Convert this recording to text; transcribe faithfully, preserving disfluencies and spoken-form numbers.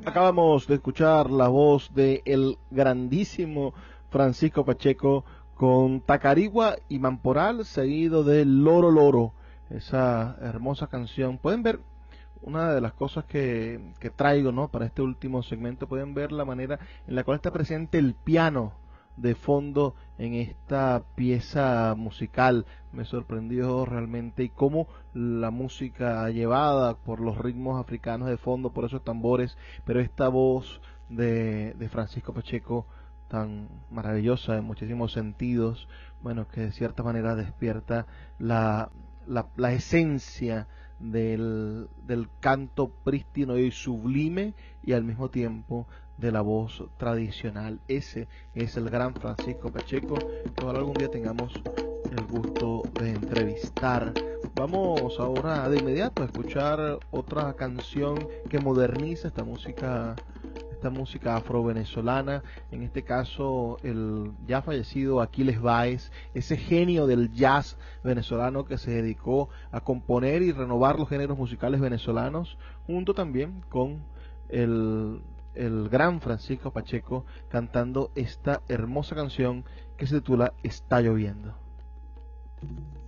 Acabamos de escuchar la voz de el grandísimo Francisco Pacheco con Tacarigua y Mamporal, seguido de Loro Loro, esa hermosa canción. Pueden ver una de las cosas que, que traigo, ¿no?, para este último segmento. Pueden ver la manera en la cual está presente el piano de fondo en esta pieza musical. Me sorprendió realmente, y cómo la música llevada por los ritmos africanos de fondo, por esos tambores, pero esta voz de, de Francisco Pacheco tan maravillosa en muchísimos sentidos, bueno, que de cierta manera despierta la, la, la esencia del, del canto prístino y sublime, y al mismo tiempo de la voz tradicional. Ese es el gran Francisco Pacheco, que ojalá algún día tengamos el gusto de entrevistar. Vamos ahora de inmediato a escuchar otra canción que moderniza esta música esta música afro-venezolana, en este caso el ya fallecido Aquiles Báez, ese genio del jazz venezolano que se dedicó a componer y renovar los géneros musicales venezolanos, junto también con el, el gran Francisco Pacheco, cantando esta hermosa canción que se titula Está lloviendo.